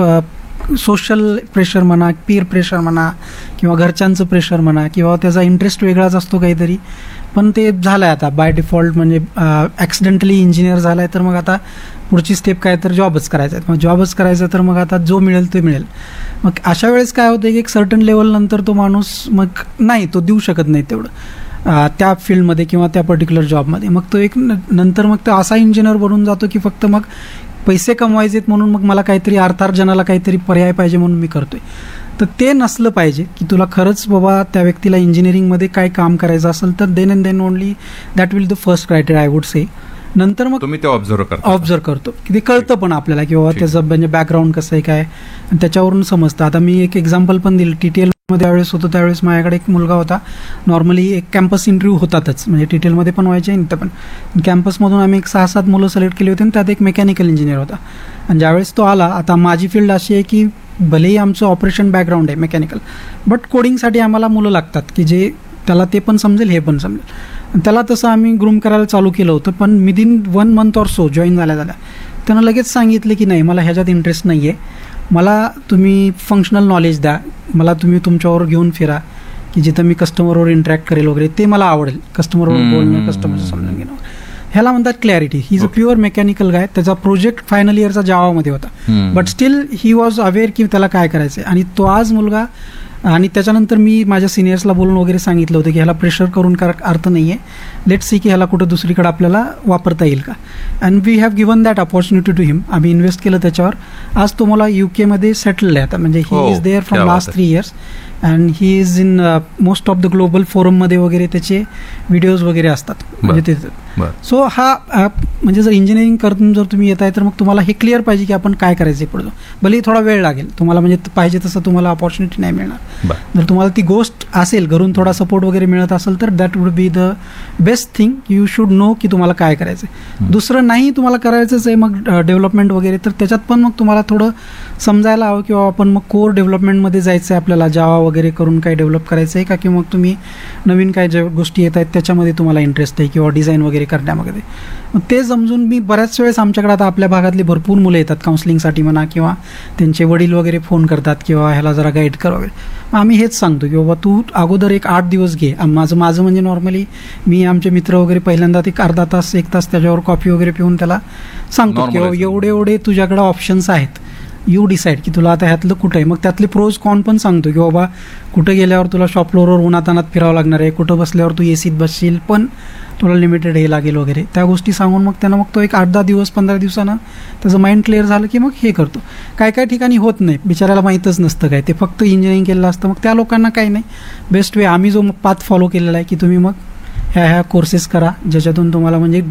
Speaker 2: सोशल प्रेशर म्हणा, पीर प्रेशर म्हणा, किंवा घरच्यांचं प्रेशर म्हणा, किंवा त्याचा इंटरेस्ट वेगळाच असतो काहीतरी, पण ते झालं आहे आता बाय डिफॉल्ट, म्हणजे ॲक्सिडेंटली इंजिनियर झाला आहे तर मग आता पुढची स्टेप काय तर जॉबच करायचा आहे. मग जॉबच करायचा तर मग आता जो मिळेल ते मिळेल. मग अशा वेळेस काय होतं की एक सर्टन लेवलनंतर तो माणूस मग नाही, तो देऊ शकत नाही तेवढं त्या फील्डमध्ये किंवा त्या पर्टिक्युलर जॉबमध्ये. मग तो एक नंतर मग तो असा इंजिनियर बनून जातो की फक्त मग पैसे कमवायचेत म्हणून मग मला काहीतरी अर्थार्जनाला काहीतरी पर्याय पाहिजे म्हणून मी करतोय. तर ते नसलं पाहिजे की तुला खरंच बाबा त्या व्यक्तीला इंजिनिअरिंगमध्ये काय काम करायचं असेल तर then and then only that will the first criteria I would say. नंतर मग
Speaker 1: तुम्ही ते ऑब्झर्व करतो
Speaker 2: की ते कळतं पण आपल्याला की बाबा त्याचं म्हणजे बॅकग्राऊंड कसं आहे काय, आणि त्याच्यावरून समजतं. आता मी एक एक्झाम्पल पण दिलं, TTL मध्ये त्यावेळेस होतो, त्यावेळेस माझ्याकडे एक मुलगा होता. नॉर्मली एक कॅम्पस इंटरव्ह्यू होतातच, म्हणजे TTL मध्ये पण व्हायचे इथं पण. कॅम्पसमधून आम्ही एक 6-7 मुलं सिलेक्ट केली होती आणि त्यात एक मेकॅनिकल इंजिनियर होता. आणि ज्यावेळेस तो आला, आता माझी फील्ड अशी आहे की भलेही आमचं ऑपरेशन बॅकग्राऊंड आहे मेकॅनिकल, बट कोडिंगसाठी आम्हाला मुलं लागतात की जे त्याला ते पण समजेल हे पण समजेल. त्याला तसं आम्ही ग्रूम करायला चालू केलं होतं. पण within 1 month or so join झाल्या त्यानं लगेच सांगितलं की नाही, मला ह्याच्यात इंटरेस्ट नाही आहे, मला तुम्ही फंक्शनल नॉलेज द्या, मला तुम्ही तुमच्यावर घेऊन फिरा की जिथं मी कस्टमरवर इंटरॅक्ट करेल वगैरे, ते मला आवडेल, कस्टमरवर बोलणं, कस्टमरचं समजून घेणं. ह्याला म्हणतात clarity. He is a pure mechanical गाय. त्याचा प्रोजेक्ट फायनल इयरचा जावामध्ये होता, but still he was aware की त्याला काय करायचं आहे. आणि तो आज मुलगा, आणि त्याच्यानंतर मी माझ्या सिनियर्सला बोलून वगैरे सांगितलं होतं की ह्याला प्रेशर करून अर्थ नाही आहे, लेट सी की ह्याला कुठं दुसरीकडे आपल्याला वापरता येईल का. And we have given that opportunity to हिम. आम्ही इन्व्हेस्ट केलं त्याच्यावर. आज तो मला UK मध्ये सेटल आहे आता, म्हणजे he is there from last 3 years and he is in most of the global फोरममध्ये वगैरे त्याचे व्हिडिओज वगैरे असतात, म्हणजे ते. सो हा म्हणजे जर इंजिनिअरिंग करून जर तुम्ही येत आहे तर मग तुम्हाला हे क्लिअर पाहिजे की आपण काय करायचं पुढे. भलेही थोडा वेळ लागेल तुम्हाला, म्हणजे पाहिजे तसं तुम्हाला अपॉर्च्युनिटी नाही मिळणार. जर तुम्हाला ती गोष्ट असेल, घरून थोडा सपोर्ट वगैरे मिळत असेल तर that would be the best thing. You should know की तुम्हाला काय करायचं आहे. दुसरं नाही तुम्हाला करायचंच आहे मग डेव्हलपमेंट वगैरे, तर त्याच्यात पण मग तुम्हाला थोडं समजायला हवं किंवा आपण मग कोर डेव्हलपमेंटमध्ये जायचं आहे, आपल्याला जावा वगैरे करून काय डेव्हलप करायचं आहे का, किंवा मग तुम्ही नवीन काय ज्या गोष्टी येत आहेत त्याच्यामध्ये तुम्हाला इंटरेस्ट आहे किंवा डिझाईन वगैरे करण्यामध्ये. मग ते समजून मी बऱ्याच वेळेस आमच्याकडे आता आपल्या भागातली भरपूर मुलं येतात काउन्सिलिंगसाठी म्हणा, किंवा त्यांचे वडील वगैरे फोन करतात किंवा ह्याला जरा गाईड कर वगैरे. मग आम्ही हेच सांगतो की बाबा तू अगोदर एक 8 दिवस घे. माझं म्हणजे नॉर्मली मी आमचे मित्र वगैरे पहिल्यांदा एक अर्धा तास 1 तास त्याच्यावर कॉफी वगैरे पिऊन त्याला सांगतो की एवढे तुझ्याकडे ऑप्शन्स आहेत यू डिसाईड की तुला आता ह्यातलं कुठं आहे. मग त्यातले प्रोज कॉन पण सांगतो की बाबा कुठं गेल्यावर तुला शॉप फ्लोअरवर उन्हातानात फिरावं लागणार आहे, कुठं बसल्यावर तू एसीत बसशील पण तुला लिमिटेड हे लागेल वगैरे, त्या गोष्टी सांगून मग त्यांना मग तो एक 8-10 दिवस 15 दिवसानं त्याचं माइंड क्लिअर झालं की मग हे करतो. काय काय ठिकाणी होत नाही, बिचारायला माहीतच नसतं काय, ते फक्त इंजिनिअरिंग केलेलं असतं. मग त्या लोकांना काही नाही, बेस्ट वे आम्ही जो पाथ फॉलो केलेला आहे की तुम्ही मग ह्या कोर्सेस करा ज्याच्यातून तुम्हाला म्हणजे